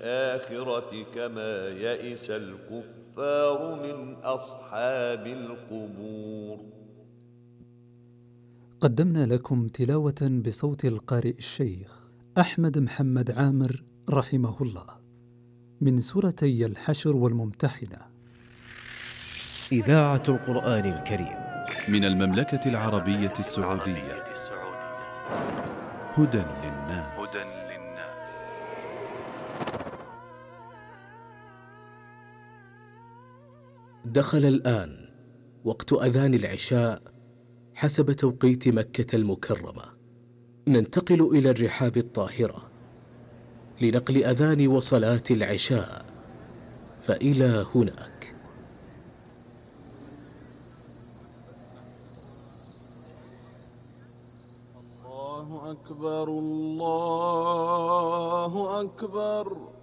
الآخرة كما يئس الكفار من أصحاب القبور. قدمنا لكم تلاوة بصوت القارئ الشيخ أحمد محمد عامر رحمه الله من سورتي الحشر والممتحنة. إذاعة القرآن الكريم من المملكة العربية السعودية. هدى للناس. دخل الآن وقت أذان العشاء حسب توقيت مكة المكرمة. ننتقل إلى الرحاب الطاهرة لنقل أذان وصلاة العشاء، فإلى هناك. الله أكبر الله أكبر.